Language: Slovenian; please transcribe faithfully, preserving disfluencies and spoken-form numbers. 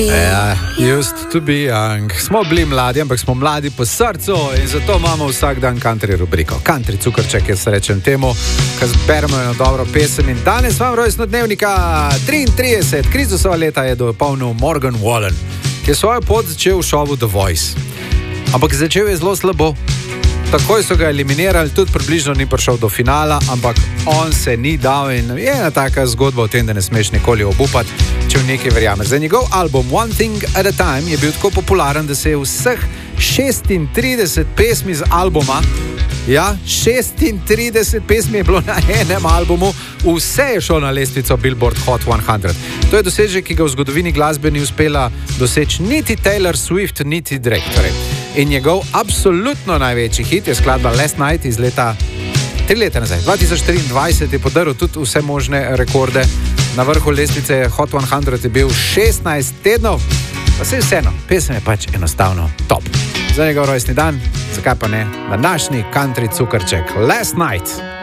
Yeah, used to be young. Smo bili mladi, ampak smo mladi po srcu in zato imamo vsak dan country rubriko. Country cukrček, jaz rečem temu, ker zberemo eno dobro pesem. In danes vam rojstnodnevnika triintrideset, Kristusova leta je dopolnil Morgan Wallen, ki je svojo pot začel v šovu The Voice. Ampak začel je zelo slabo. Takoj so ga eliminirali, tudi približno ni prišel do finala, ampak on se ni dal in je ena taka zgodba o tem, da ne smeš nikoli obupati, če v nekaj verjameš. Za njegov album One Thing at a Time je bil tako popularen, da se je vseh šestintrideset pesmi z albuma, ja, šestintrideset pesmi je bilo na enem albumu, vse je šlo na lestvico Billboard Hot sto. To je dosežek, ki ga v zgodovini glasbe ni uspela doseči niti Taylor Swift, niti Drake. Torej. In njegov absolutno največji hit je skladba Last Night iz leta, tri leta nazaj, dva tisoč triindvajset, je podaril tudi vse možne rekorde. Na vrhu lestvice Hot sto je bil šestnajst tednov, pa se vseeno, pesem je pač enostavno top. Za njegov rojstni dan, zakaj pa ne, današnji country cukrček Last Night.